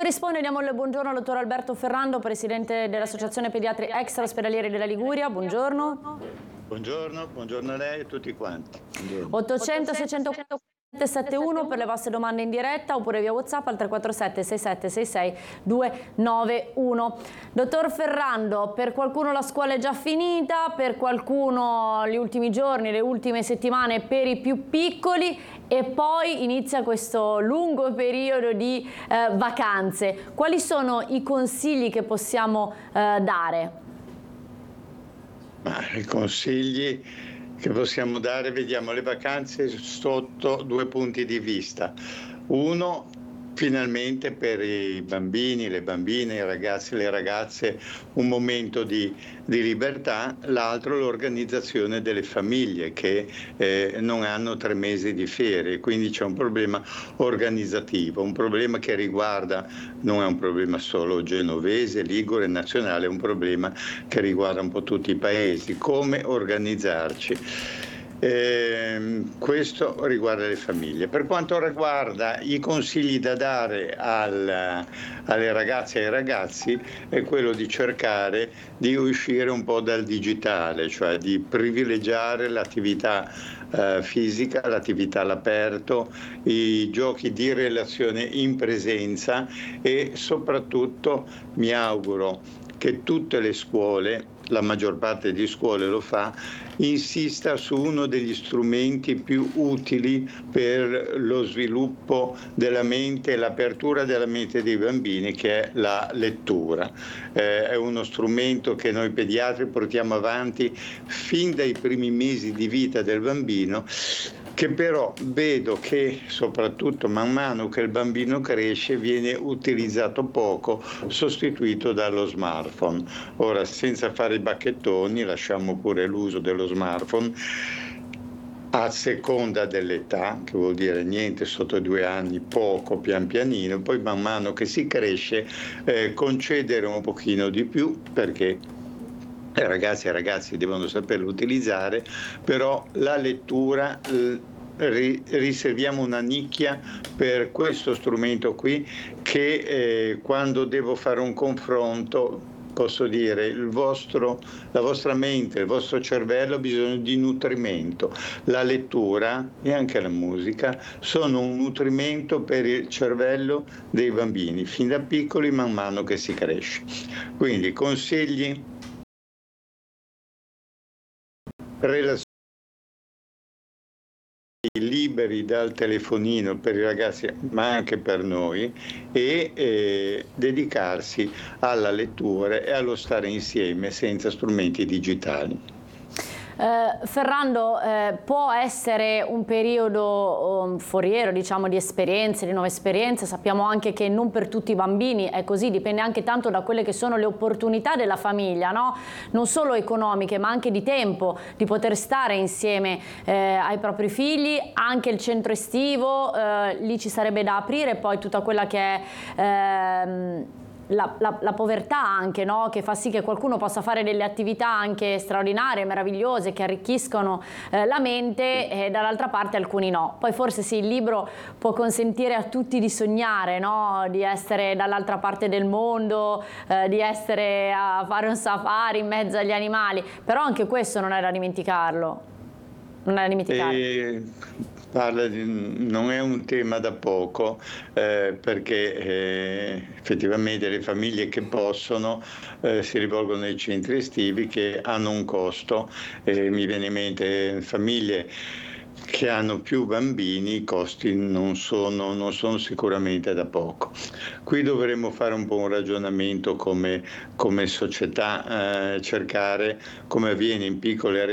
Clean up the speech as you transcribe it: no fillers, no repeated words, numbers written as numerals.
risponde, diamo il buongiorno al dottor Alberto Ferrando, presidente dell'Associazione Pediatri Extraospedalieri della Liguria. Buongiorno. Buongiorno a lei e a tutti quanti. 800 600 771 per le vostre domande in diretta oppure via WhatsApp al 347 6766 291. Dottor Ferrando, per qualcuno la scuola è già finita, per qualcuno gli ultimi giorni, le ultime settimane per i più piccoli e poi inizia questo lungo periodo di vacanze. Quali sono i consigli che possiamo dare? I consigli che possiamo dare, vediamo le vacanze sotto due punti di vista. Uno, finalmente per i bambini, le bambine, i ragazzi e le ragazze un momento di libertà, l'altro l'organizzazione delle famiglie che non hanno 3 mesi di ferie, quindi c'è un problema organizzativo, un problema che riguarda, non è un problema solo genovese, ligure, nazionale, è un problema che riguarda un po' tutti i paesi, come organizzarci. Questo riguarda le famiglie. Per quanto riguarda i consigli da dare alle ragazze e ai ragazzi è quello di cercare di uscire un po' dal digitale, cioè di privilegiare l'attività fisica, l'attività all'aperto, i giochi di relazione in presenza e soprattutto mi auguro che tutte le scuole, la maggior parte di scuole lo fa, insista su uno degli strumenti più utili per lo sviluppo della mente e l'apertura della mente dei bambini, che è la lettura. È uno strumento che noi pediatri portiamo avanti fin dai primi mesi di vita del bambino, che però vedo che soprattutto man mano che il bambino cresce viene utilizzato poco, sostituito dallo smartphone. Ora, senza fare i bacchettoni, lasciamo pure l'uso dello smartphone a seconda dell'età, che vuol dire niente sotto i 2 anni, poco, pian pianino, poi man mano che si cresce concedere un pochino di più, perché ragazzi e ragazzi devono saperlo utilizzare, però la lettura riserviamo una nicchia per questo strumento qui che quando devo fare un confronto posso dire la vostra mente, il vostro cervello ha bisogno di nutrimento. La lettura e anche la musica sono un nutrimento per il cervello dei bambini, fin da piccoli man mano che si cresce. Quindi consigli liberi dal telefonino per i ragazzi ma anche per noi e dedicarsi alla lettura e allo stare insieme senza strumenti digitali. Ferrando, può essere un periodo foriero, diciamo, di esperienze, di nuove esperienze. Sappiamo anche che non per tutti i bambini è così, dipende anche tanto da quelle che sono le opportunità della famiglia, no? Non solo economiche ma anche di tempo, di poter stare insieme ai propri figli, anche il centro estivo, lì ci sarebbe da aprire poi tutta quella che è la povertà anche, no? Che fa sì che qualcuno possa fare delle attività anche straordinarie, meravigliose, che arricchiscono la mente, e dall'altra parte alcuni no. Poi forse sì, il libro può consentire a tutti di sognare, no? Di essere dall'altra parte del mondo, di essere a fare un safari in mezzo agli animali, però anche questo non è da dimenticarlo. Non è da dimenticare. Non è un tema da poco perché effettivamente le famiglie che possono si rivolgono ai centri estivi che hanno un costo. Mi viene in mente famiglie che hanno più bambini, i costi non sono sicuramente da poco. Qui dovremmo fare un po' un ragionamento come società, cercare, come avviene in piccole aree